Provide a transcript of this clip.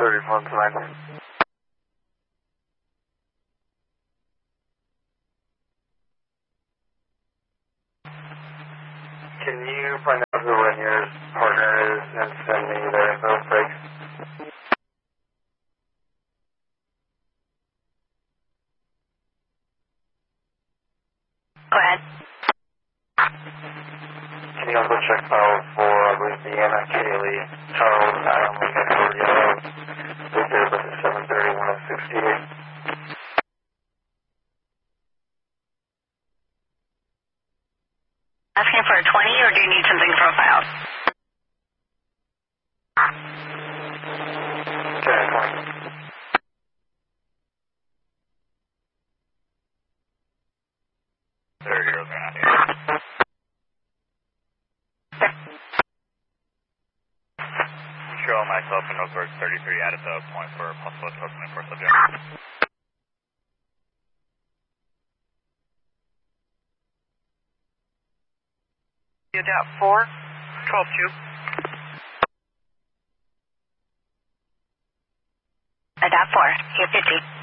31's line. Can you find out who Lanier's partner is and send me their info, please? Go ahead. Can you also check file for Louisiana Kaylee Charles Adam Lincoln Yellow? Their date of birth is 7/30/168. Asking for a 20, or do you need something profiled? Okay, 20. Show myself in Oakburg 33 at the point for possible tokening for subject. Adapt 4, 12-2. Adapt 4, here 50.